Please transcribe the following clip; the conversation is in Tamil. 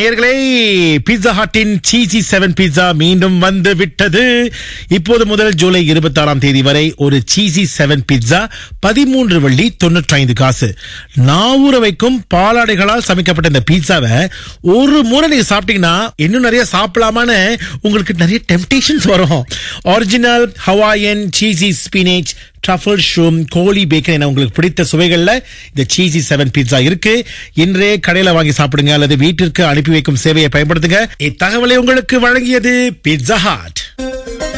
நேயர்களே, பீட்சா ஹட்டின் சீசி 7 பீட்சா மீண்டும் வந்து விட்டது. இப்போது முதல் ஜூலை 26ஆம் தேதி வரை ஒரு சீசி 7 பீட்சா 13 வெள்ளி 95 காசு. நாவூர வைக்கும் பாலாடைகளால் சமைக்கப்பட்ட இந்த பீட்சாவை ஒரு முறை நீங்க சாப்பிட்டீங்கன்னா இன்னும் நிறைய சாப்பிடலாமான்னு உங்களுக்கு நிறைய டெம்டேஷன்ஸ் வரும். ஒரிஜினல் ஹவாயன் சீசி ஸ்பினேச், ட்ரஃபிள் ஷூம், கோழி பேக்கன் என உங்களுக்கு பிடித்த சுவைகள்ல இந்த சீசி 7 பீட்சா இருக்கு. இன்றே கடையில வாங்கி சாப்பிடுங்க அல்லது வீட்டிற்கு அனுப்பி வைக்கும் சேவையை பயன்படுத்துங்க. இத்தகவலை உங்களுக்கு வழங்கியது பீட்சா ஹட்.